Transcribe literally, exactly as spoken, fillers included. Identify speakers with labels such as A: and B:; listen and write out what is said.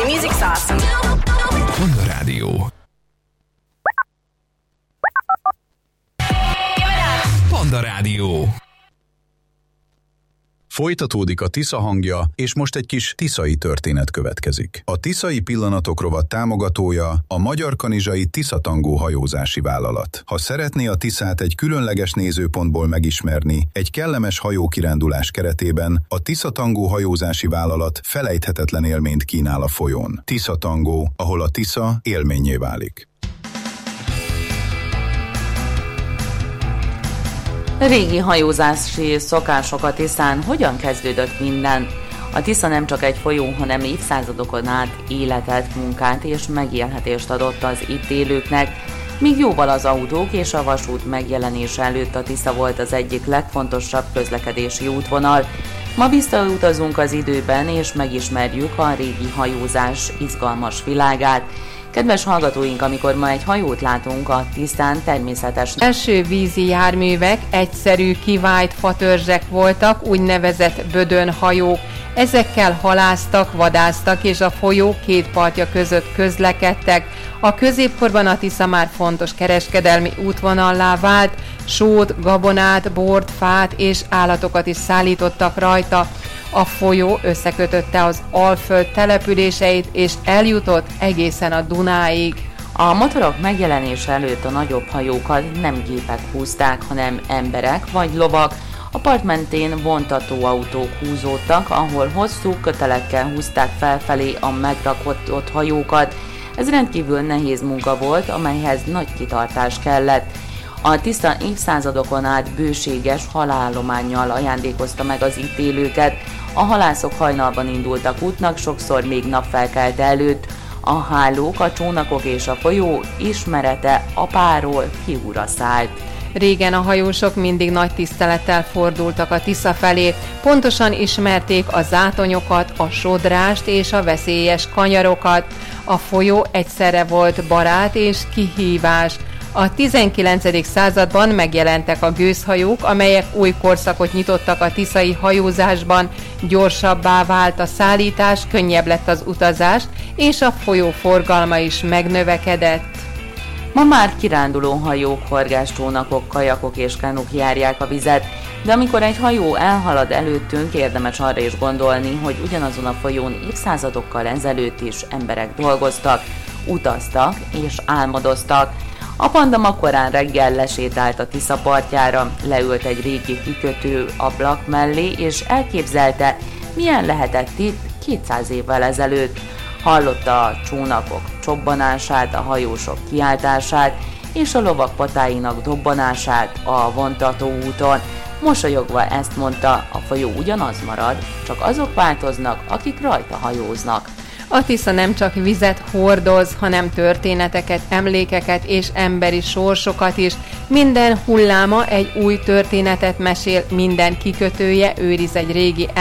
A: music's awesome.
B: Panda Rádió. Panda Rádió.
C: Folytatódik a Tisza hangja, és most egy kis tiszai történet következik. A Tiszai Pillanatok rovat támogatója a Magyar Kanizsai Tiszatangó hajózási vállalat. Ha szeretné a Tiszát egy különleges nézőpontból megismerni, egy kellemes hajókirándulás keretében a Tiszatangó hajózási vállalat felejthetetlen élményt kínál a folyón. Tiszatangó, ahol a Tisza élménnyé válik.
D: Régi hajózási szokások a Tiszán. Hogyan kezdődött minden? A Tisza nem csak egy folyó, hanem évszázadokon át életet, munkát és megélhetést adott az itt élőknek. Míg jóval az autók és a vasút megjelenése előtt a Tisza volt az egyik legfontosabb közlekedési útvonal. Ma visszautazunk az időben és megismerjük a régi hajózás izgalmas világát. Kedves hallgatóink, amikor ma egy hajót látunk a Tiszán, természetes.
E: Első vízi járművek egyszerű kivájt fatörzsek voltak, úgynevezett bödönhajók. Ezekkel halásztak, vadásztak és a folyó két partja között közlekedtek. A középkorban a Tisza már fontos kereskedelmi útvonallá vált, sót, gabonát, bort, fát és állatokat is szállítottak rajta. A folyó összekötötte az Alföld településeit és eljutott egészen a Dunáig.
D: A motorok megjelenése előtt a nagyobb hajókat nem gépek húzták, hanem emberek vagy lovak. A part mentén vontatóautók húzódtak, ahol hosszú kötelekkel húzták felfelé a megrakott hajókat. Ez rendkívül nehéz munka volt, amelyhez nagy kitartás kellett. A Tisza évszázadokon át bőséges halállománnyal ajándékozta meg az itt élőket. A halászok hajnalban indultak útnak, sokszor még napfelkelte előtt. A hálók, a csónakok és a folyó ismerete apáról fiúra szállt.
E: Régen a hajósok mindig nagy tisztelettel fordultak a Tisza felé, pontosan ismerték a zátonyokat, a sodrást és a veszélyes kanyarokat. A folyó egyszerre volt barát és kihívás. A tizenkilencedik században megjelentek a gőzhajók, amelyek új korszakot nyitottak a tiszai hajózásban, gyorsabbá vált a szállítás, könnyebb lett az utazás, és a folyó forgalma is megnövekedett.
D: Ma már kiránduló hajók, horgáscsónakok, kajakok és kanuk járják a vizet, de amikor egy hajó elhalad előttünk, érdemes arra is gondolni, hogy ugyanazon a folyón évszázadokkal ezelőtt is emberek dolgoztak, utaztak és álmodoztak. A Panda ma korán reggel lesétált a Tisza partjára, leült egy régi kikötő ablak mellé, és elképzelte, milyen lehetett itt kétszáz évvel ezelőtt. Hallotta a csónakok csobbanását, a hajósok kiáltását, és a lovak patáinak dobbanását a vontató úton. Mosolyogva ezt mondta, a folyó ugyanaz marad, csak azok változnak, akik rajta hajóznak.
E: A Tisza nem csak vizet hordoz, hanem történeteket, emlékeket és emberi sorsokat is. Minden hulláma egy új történetet mesél, minden kikötője őriz egy régi